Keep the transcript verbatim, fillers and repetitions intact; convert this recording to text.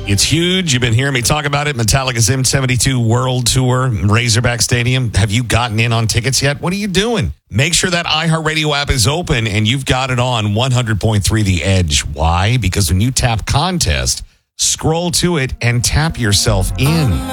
It's huge. You've been hearing me talk about it. Metallica's M seventy-two World Tour, Razorback Stadium. Have you gotten in on tickets yet? What are you doing? Make sure that iHeartRadio app is open and you've got it on one hundred point three The Edge. Why? Because when you tap contest, scroll to it and tap yourself in.